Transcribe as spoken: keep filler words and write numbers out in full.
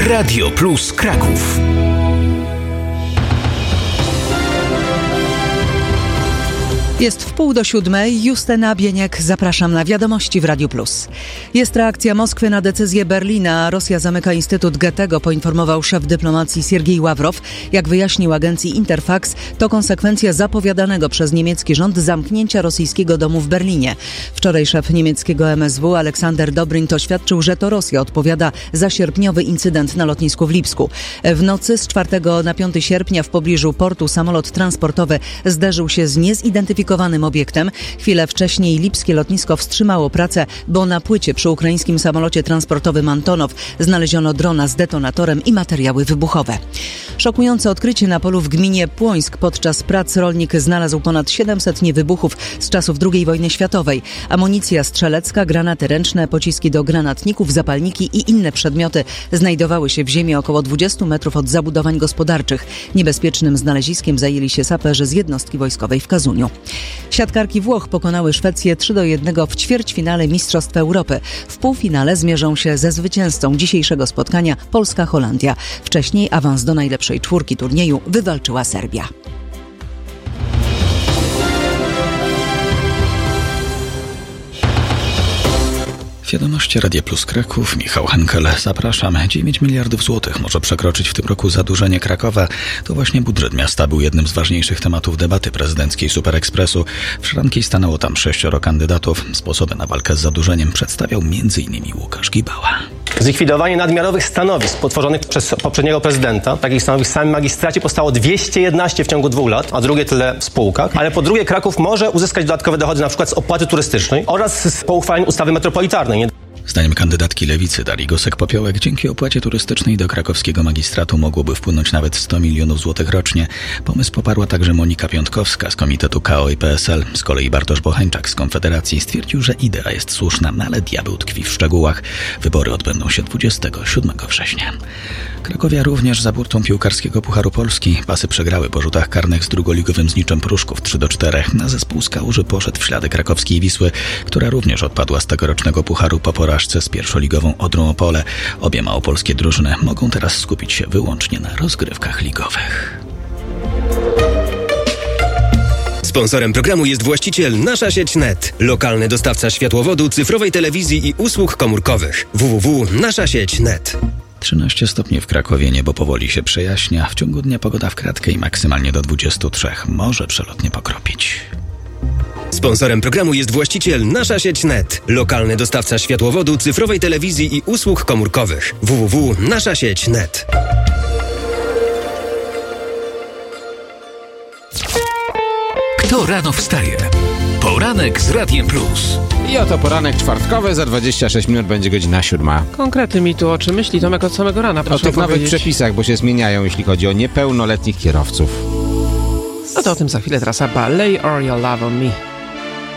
Radio Plus Kraków. Jest w pół do siódmej. Justyna Bieniek, zapraszam na wiadomości w Radiu Plus. Jest reakcja Moskwy na decyzję Berlina. Rosja zamyka Instytut Goethego, poinformował szef dyplomacji Siergiej Ławrow. Jak wyjaśnił agencji Interfax, to konsekwencja zapowiadanego przez niemiecki rząd zamknięcia rosyjskiego domu w Berlinie. Wczoraj szef niemieckiego M S W Aleksander Dobrindt oświadczył, że to Rosja odpowiada za sierpniowy incydent na lotnisku w Lipsku. W nocy z czwartego na piąty sierpnia w pobliżu portu samolot transportowy zderzył się z niezidentyfikowanym obiektem. Chwilę wcześniej lipskie lotnisko wstrzymało pracę, bo na płycie przy ukraińskim samolocie transportowym Antonow znaleziono drona z detonatorem i materiały wybuchowe. Szokujące odkrycie na polu w gminie Płońsk. Podczas prac rolnik znalazł ponad siedemset niewybuchów z czasów drugiej wojny światowej. Amunicja strzelecka, granaty ręczne, pociski do granatników, zapalniki i inne przedmioty znajdowały się w ziemi około dwudziestu metrów od zabudowań gospodarczych. Niebezpiecznym znaleziskiem zajęli się saperzy z jednostki wojskowej w Kazuniu. Siatkarki Włoch pokonały Szwecję trzy do jednego w ćwierćfinale Mistrzostw Europy. W półfinale zmierzą się ze zwycięzcą dzisiejszego spotkania Polska-Holandia. Wcześniej awans do najlepszej czwórki turnieju wywalczyła Serbia. Wiadomości Radia Plus Kraków, Michał Henkel. Zapraszam. dziewięć miliardów złotych może przekroczyć w tym roku zadłużenie Krakowa. To właśnie budżet miasta był jednym z ważniejszych tematów debaty prezydenckiej Superekspresu. W szranki stanęło tam sześcioro kandydatów. Sposoby na walkę z zadłużeniem przedstawiał między innymi Łukasz Gibała. Zlikwidowanie nadmiarowych stanowisk utworzonych przez poprzedniego prezydenta. Takich stanowisk w samym magistracie powstało dwieście jedenaście w ciągu dwóch lat, a drugie tyle w spółkach. Ale po drugie Kraków może uzyskać dodatkowe dochody na przykład z opłaty turystycznej oraz z po uchwaleniu ustawy metropolitarnej. Zdaniem kandydatki Lewicy Darii Gosek-Popiołek dzięki opłacie turystycznej do krakowskiego magistratu mogłoby wpłynąć nawet sto milionów złotych rocznie. Pomysł poparła także Monika Piątkowska z Komitetu K O i P S L. Z kolei Bartosz Bochańczak z Konfederacji stwierdził, że idea jest słuszna, ale diabeł tkwi w szczegółach. Wybory odbędą się dwudziestego siódmego września. Krakowia również za burtą piłkarskiego Pucharu Polski. Pasy przegrały po rzutach karnych z drugoligowym Zniczem Pruszków trzy do czterech. Na zespół z Kałuży poszedł w ślady krakowskiej Wisły, która również odpadła z tegorocznego pucharu po porażce z pierwszoligową Odrą Opole. Obie małopolskie drużyny mogą teraz skupić się wyłącznie na rozgrywkach ligowych. Sponsorem programu jest właściciel Nasza Sieć kropka net, lokalny dostawca światłowodu, cyfrowej telewizji i usług komórkowych. w w w kropka nasza sieć kropka net. trzynaście stopni w Krakowie, niebo powoli się przejaśnia. W ciągu dnia pogoda w kratkę i maksymalnie do dwudziestu trzech. Może przelotnie pokropić. Sponsorem programu jest właściciel Nasza Sieć kropka net, lokalny dostawca światłowodu, cyfrowej telewizji i usług komórkowych. w w w kropka nasza sieć kropka net. Kto rano wstaje? Poranek z Radiem Plus. I oto poranek czwartkowy, za dwadzieścia sześć minut będzie godzina siódma. Konkrety mi tu o czym myśli Tomek od samego rana, proszę O tych powiedzieć. nowych przepisach, bo się zmieniają, jeśli chodzi o niepełnoletnich kierowców. No to o tym za chwilę trasa Ballet or Your Love on Me.